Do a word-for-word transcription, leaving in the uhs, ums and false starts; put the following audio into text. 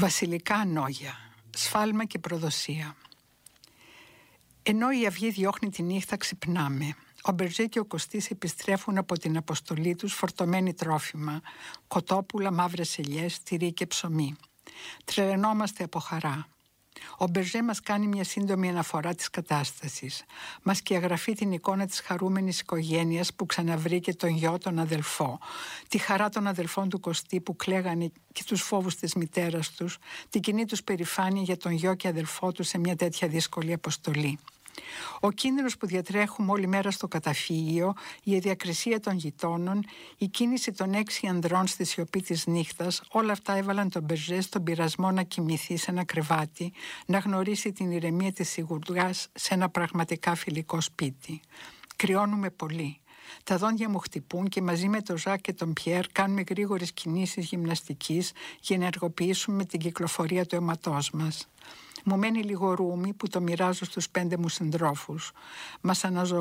Βασιλικά νόγια, σφάλμα και προδοσία. Ενώ η αυγή διώχνει τη νύχτα, ξυπνάμε. Ο Μπερζέ και ο Κωστής επιστρέφουν από την αποστολή τους φορτωμένοι τρόφιμα, κοτόπουλα, μαύρες ελιές, τυρί και ψωμί. Τρελαινόμαστε από χαρά. Ο Μπερζέ μας κάνει μια σύντομη αναφορά της κατάστασης. Μας σκιαγραφεί την εικόνα της χαρούμενης οικογένειας που ξαναβρήκε τον γιο, τον αδελφό, τη χαρά των αδελφών του Κωστή που κλαίγανε και τους φόβους της μητέρας τους, την κοινή τους περηφάνεια για τον γιο και αδελφό τους σε μια τέτοια δύσκολη αποστολή. Ο κίνδυνος που διατρέχουμε όλη μέρα στο καταφύγιο, η αδιακρισία των γειτόνων, η κίνηση των έξι ανδρών στη σιωπή της νύχτας, όλα αυτά έβαλαν τον Μπερζέ στον πειρασμό να κοιμηθεί σε ένα κρεβάτι, να γνωρίσει την ηρεμία της σιγουριάς σε ένα πραγματικά φιλικό σπίτι. Κρυώνουμε πολύ. Τα δόντια μου χτυπούν και μαζί με τον Ζακ και τον Πιέρ κάνουμε γρήγορες κινήσεις γυμναστικής για να ενεργοποιήσουμε την κυκλοφορία του αίματός μας. Μου μένει λίγο ρούμι που το μοιράζω στους πέντε μου συντρόφους. Μας αναζω